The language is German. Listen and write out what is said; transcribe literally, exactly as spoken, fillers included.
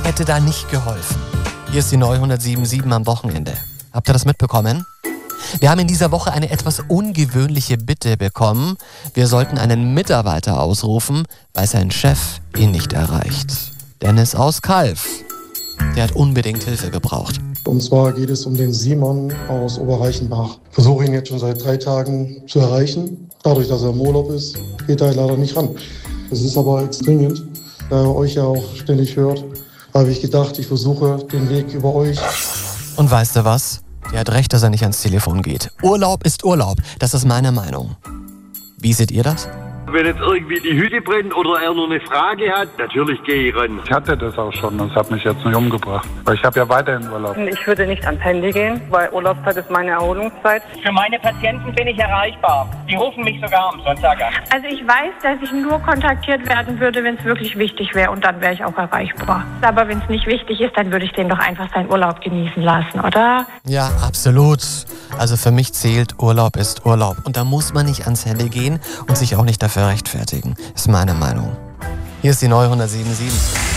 hätte da nicht geholfen. Hier ist die neue hundertsieben Komma sieben am Wochenende. Habt ihr das mitbekommen? Wir haben in dieser Woche eine etwas ungewöhnliche Bitte bekommen. Wir sollten einen Mitarbeiter ausrufen, weil sein Chef ihn nicht erreicht. Dennis aus Calw. Der hat unbedingt Hilfe gebraucht. Und zwar geht es um den Simon aus Oberreichenbach. Ich versuche ihn jetzt schon seit drei Tagen zu erreichen. Dadurch, dass er im Urlaub ist, geht er leider nicht ran. Es ist aber jetzt dringend, da er euch ja auch ständig hört, habe ich gedacht, ich versuche den Weg über euch. Und weißt du was? Der hat recht, dass er nicht ans Telefon geht. Urlaub ist Urlaub. Das ist meine Meinung. Wie seht ihr das? Wenn jetzt irgendwie die Hütte brennt oder er nur eine Frage hat, natürlich gehe ich ran. Ich hatte das auch schon, das hat mich jetzt nicht umgebracht. Weil ich habe ja weiterhin Urlaub. Ich würde nicht ans Handy gehen, weil Urlaubszeit ist meine Erholungszeit. Für meine Patienten bin ich erreichbar. Die rufen mich sogar am Sonntag an. Also ich weiß, dass ich nur kontaktiert werden würde, wenn es wirklich wichtig wäre, und dann wäre ich auch erreichbar. Aber wenn es nicht wichtig ist, dann würde ich den doch einfach seinen Urlaub genießen lassen, oder? Ja, absolut. Also für mich zählt, Urlaub ist Urlaub. Und da muss man nicht ans Handy gehen und sich auch nicht dafür rechtfertigen. Ist meine Meinung. Hier ist die neue hundertsieben Komma sieben.